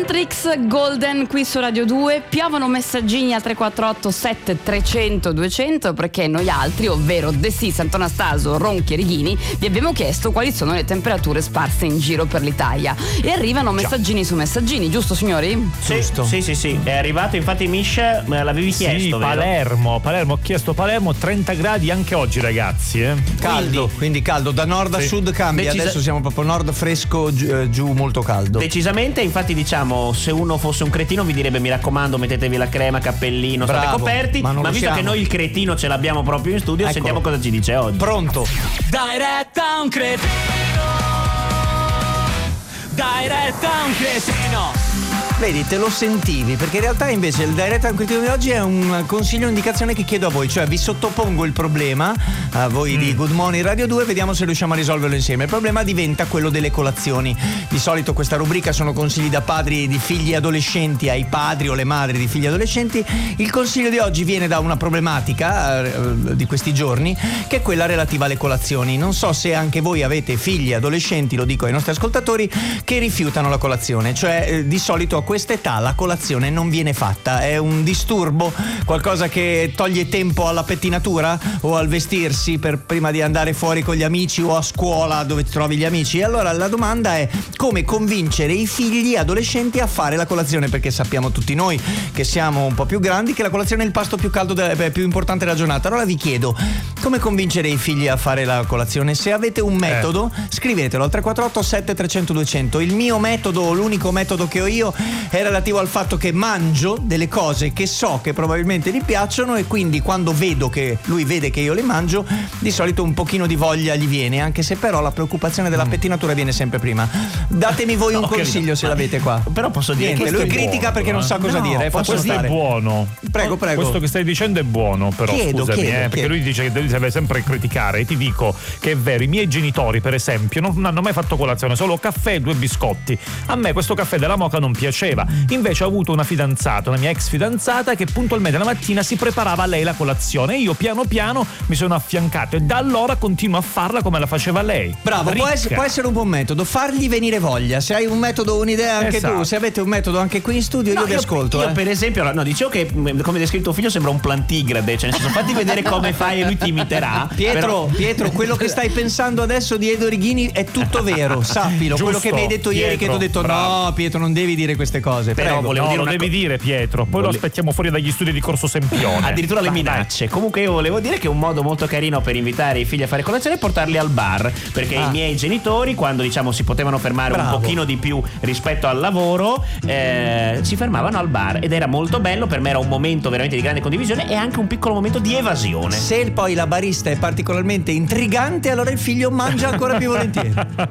Matrix Golden qui su Radio 2. Piovono messaggini al 348 7300 200 perché noi altri, ovvero De Sì, Sant'Anastaso, Ronchi e Righini, vi abbiamo chiesto quali sono le temperature sparse in giro per l'Italia e arrivano messaggini su messaggini, giusto signori? Giusto. Sì, è arrivato, infatti Mish me l'avevi chiesto, sì, vero? Palermo, ho chiesto Palermo, 30 gradi anche oggi ragazzi, Caldo, quindi caldo, da nord a sud cambia, adesso siamo proprio nord fresco, giù molto caldo. Decisamente, infatti diciamo, se uno fosse un cretino vi direbbe mi raccomando mettetevi la crema, cappellino, state coperti, ma visto che noi il cretino ce l'abbiamo proprio in studio, sentiamo cosa ci dice oggi. Pronto? Dai retta a un cretino, dai retta a un cretino. Vedi, te lo sentivi, perché in realtà invece il direct anche di oggi è un consiglio, un'indicazione che chiedo a voi, cioè vi sottopongo il problema a voi di Good Morning Radio 2, vediamo se riusciamo a risolverlo insieme. Il problema diventa quello delle colazioni. Di solito questa rubrica sono consigli da padri di figli adolescenti ai padri o le madri di figli adolescenti. Il consiglio di oggi viene da una problematica di questi giorni, che è quella relativa alle colazioni. Non so se anche voi avete figli adolescenti, lo dico ai nostri ascoltatori, che rifiutano la colazione, cioè di solito a quest'età la colazione non viene fatta, è un disturbo, qualcosa che toglie tempo alla pettinatura o al vestirsi per prima di andare fuori con gli amici o a scuola dove ti trovi gli amici. E allora la domanda è come convincere i figli adolescenti a fare la colazione, perché sappiamo tutti noi che siamo un po' più grandi che la colazione è il pasto più caldo, più importante della giornata. Allora vi chiedo, come convincere i figli a fare la colazione? Se avete un metodo, scrivetelo al 348 7300 200. Il mio metodo, l'unico metodo che ho io, è relativo al fatto che mangio delle cose che so che probabilmente gli piacciono, e quindi quando vedo che lui vede che io le mangio, di solito un pochino di voglia gli viene, anche se però la preoccupazione della pettinatura viene sempre prima. Datemi voi un consiglio se l'avete qua. Però posso dire che lui critica perché non sa cosa dire. Questo è buono. Prego. Questo che stai dicendo è buono, però scusami, perché lui dice che deve sempre criticare. E ti dico che è vero, i miei genitori per esempio non hanno mai fatto colazione, solo caffè e 2 biscotti. A me questo caffè della moka non piaceva. Invece ho avuto una fidanzata, una mia ex fidanzata, che puntualmente la mattina si preparava lei la colazione e io piano piano mi sono affiancato, e da allora continuo a farla come la faceva lei. Bravo, può essere un buon metodo, fargli venire voglia. Se hai un metodo, un'idea anche tu, se avete un metodo anche qui in studio, io vi ascolto. Io per esempio, dicevo che come descritto tuo figlio sembra un plantigrade, cioè nel senso, fatti vedere come fai e lui ti imiterà. Pietro, quello che stai pensando adesso di Edo Righini è tutto vero, sappilo. Giusto, quello che mi hai detto Pietro, ieri, che ti ho detto bravo. No Pietro, non devi dire queste cose. Però volevo dire lo devi dire Pietro, poi lo aspettiamo fuori dagli studi di Corso Sempione. Addirittura le minacce. Comunque io volevo dire che un modo molto carino per invitare i figli a fare colazione è portarli al bar, perché i miei genitori, quando diciamo si potevano fermare un pochino di più rispetto al lavoro, si fermavano al bar, ed era molto bello. Per me era un momento veramente di grande condivisione e anche un piccolo momento di evasione. Se poi la barista è particolarmente intrigante, allora il figlio mangia ancora più volentieri.